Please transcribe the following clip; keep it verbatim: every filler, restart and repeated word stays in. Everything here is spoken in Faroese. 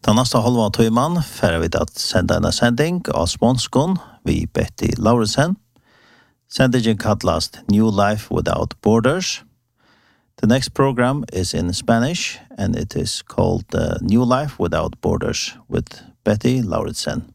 Den neste halva tøyman fer vi at senda en sending av sponskon vi Betty Lauritsen. Sendingen kallast New Life Without Borders. The next program is in Spanish and it is called uh, New Life Without Borders with Betty Lauritsen.